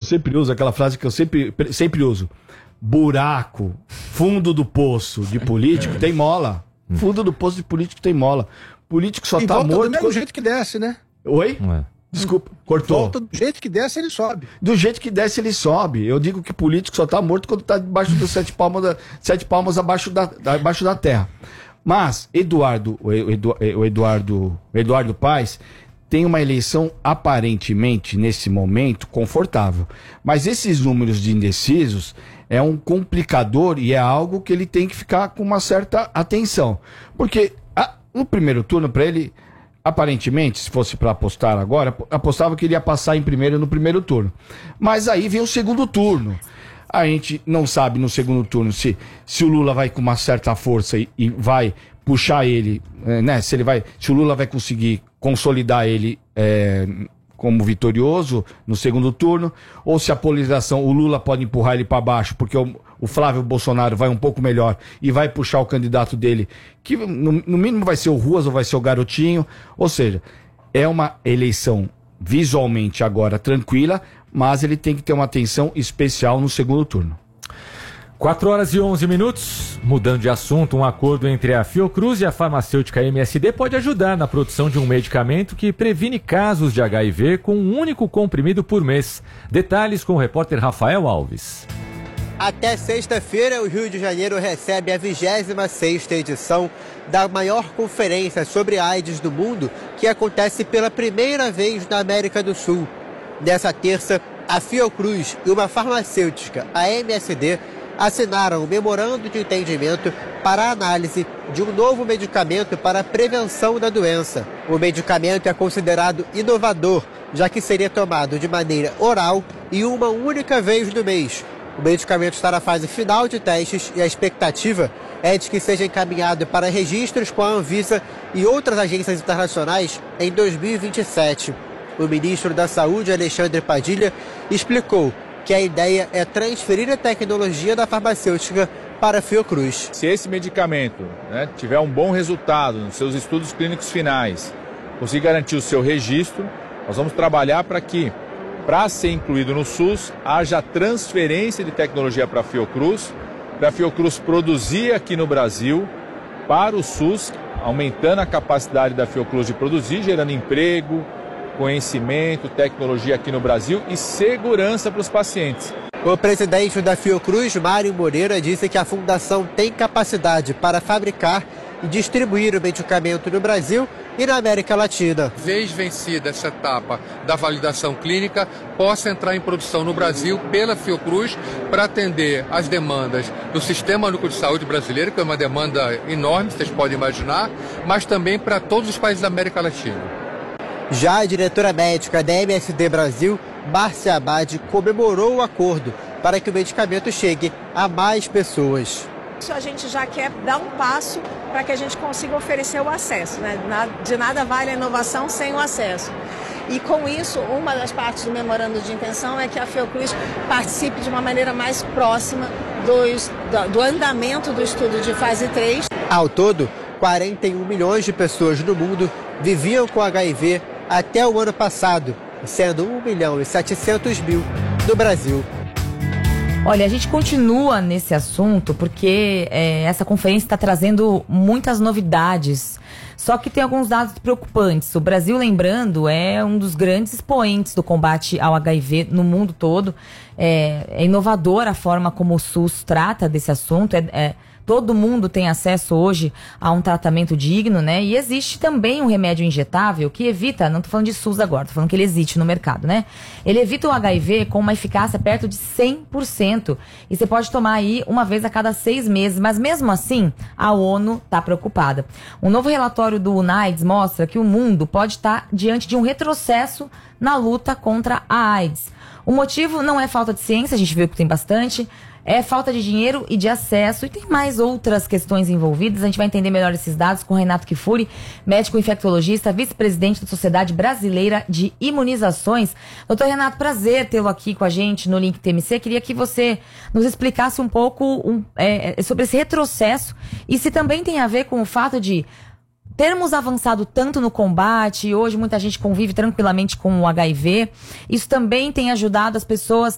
sempre uso, aquela frase que eu sempre uso. Buraco, fundo do poço de político tem mola. Fundo do poço de político tem mola. Político só tá morto... do mesmo jeito que desce, né? Oi? Desculpa, cortou. Volta do jeito que desce, ele sobe. Do jeito que desce, ele sobe. Eu digo que político só tá morto quando tá debaixo dos 7 palmos abaixo da terra. Mas o Eduardo Paes tem uma eleição aparentemente, nesse momento, confortável. Mas esses números de indecisos é um complicador e é algo que ele tem que ficar com uma certa atenção. Porque no primeiro turno, para ele, aparentemente, se fosse para apostar agora, apostava que ele ia passar em primeiro no primeiro turno. Mas aí vem o segundo turno. A gente não sabe no segundo turno se o Lula vai com uma certa força e vai puxar ele, né? Se o Lula vai conseguir consolidar ele como vitorioso no segundo turno, ou se a polarização, o Lula pode empurrar ele para baixo, porque o Flávio Bolsonaro vai um pouco melhor e vai puxar o candidato dele, que no mínimo vai ser o Ruas ou vai ser o Garotinho. Ou seja, é uma eleição visualmente agora tranquila, mas ele tem que ter uma atenção especial no segundo turno. 4h11. Mudando de assunto, um acordo entre a Fiocruz e a farmacêutica MSD pode ajudar na produção de um medicamento que previne casos de HIV com um único comprimido por mês. Detalhes com o repórter Rafael Alves. Até sexta-feira, o Rio de Janeiro recebe a 26ª edição da maior conferência sobre AIDS do mundo, que acontece pela primeira vez na América do Sul. Nessa terça, a Fiocruz e uma farmacêutica, a MSD, assinaram um memorando de entendimento para a análise de um novo medicamento para a prevenção da doença. O medicamento é considerado inovador, já que seria tomado de maneira oral e uma única vez no mês. O medicamento está na fase final de testes e a expectativa é de que seja encaminhado para registros com a Anvisa e outras agências internacionais em 2027. O ministro da Saúde, Alexandre Padilha, explicou que a ideia é transferir a tecnologia da farmacêutica para a Fiocruz. Se esse medicamento tiver um bom resultado nos seus estudos clínicos finais, conseguir garantir o seu registro, nós vamos trabalhar para que, para ser incluído no SUS, haja transferência de tecnologia para a Fiocruz produzir aqui no Brasil para o SUS, aumentando a capacidade da Fiocruz de produzir, gerando emprego, conhecimento, tecnologia aqui no Brasil e segurança para os pacientes. O presidente da Fiocruz, Mário Moreira, disse que a fundação tem capacidade para fabricar e distribuir o medicamento no Brasil e na América Latina. Vez vencida essa etapa da validação clínica, possa entrar em produção no Brasil pela Fiocruz para atender as demandas do Sistema Único de Saúde brasileiro, que é uma demanda enorme, vocês podem imaginar, mas também para todos os países da América Latina. Já a diretora médica da MSD Brasil, Márcia Abad, comemorou o acordo para que o medicamento chegue a mais pessoas. A gente já quer dar um passo para que a gente consiga oferecer o acesso, né? De nada vale a inovação sem o acesso. E com isso, uma das partes do memorando de intenção é que a Fiocruz participe de uma maneira mais próxima do andamento do estudo de fase 3. Ao todo, 41 milhões de pessoas no mundo viviam com HIV até o ano passado, sendo 1.700.000 no Brasil. Olha, a gente continua nesse assunto porque essa conferência está trazendo muitas novidades. Só que tem alguns dados preocupantes. O Brasil, lembrando, é um dos grandes expoentes do combate ao HIV no mundo todo. É inovadora a forma como o SUS trata desse assunto. Todo mundo tem acesso hoje a um tratamento digno, né? E existe também um remédio injetável que evita, não tô falando de SUS agora, tô falando que ele existe no mercado, né? Ele evita o HIV com uma eficácia perto de 100%. E você pode tomar aí uma vez a cada 6 meses. Mas mesmo assim, a ONU tá preocupada. Um novo relatório do UNAIDS mostra que o mundo pode estar diante de um retrocesso na luta contra a AIDS. O motivo não é falta de ciência, a gente viu que tem bastante, é falta de dinheiro e de acesso, e tem mais outras questões envolvidas. A gente vai entender melhor esses dados com o Renato Kifuri, médico infectologista, vice-presidente da Sociedade Brasileira de Imunizações. Doutor Renato, prazer tê-lo aqui com a gente no Link TMC. Queria que você nos explicasse um pouco sobre esse retrocesso e se também tem a ver com o fato de termos avançado tanto no combate, hoje muita gente convive tranquilamente com o HIV, isso também tem ajudado as pessoas